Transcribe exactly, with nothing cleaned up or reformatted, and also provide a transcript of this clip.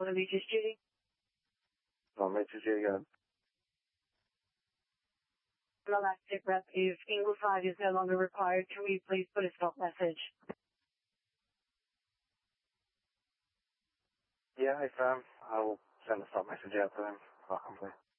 Want to meet you, Judy? I'll meet you, Judy again. The last tip rep, if Eagle five is no longer required, can we please put a stop message? Yeah, if um, I will send a stop message out to them. Welcome, please.